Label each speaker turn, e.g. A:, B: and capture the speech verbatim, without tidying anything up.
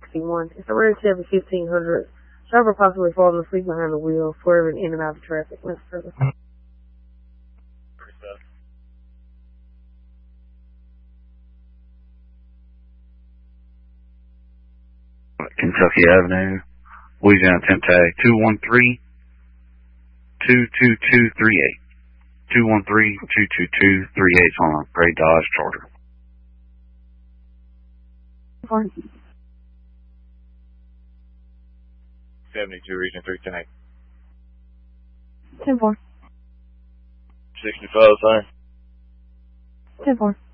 A: sixty-one. It's a red Chevy fifteen hundred. Driver possibly falling asleep behind the wheel, swerving in and out of traffic. Mister Service.
B: Kentucky Avenue, Louisiana temp tag two one three, two two two three eight. two one three, two two two three eight on a gray Dodge Charger.
A: Four.
C: seventy-two, region three ten eight.
A: ten four.
C: sixty-five, sir.
A: ten four.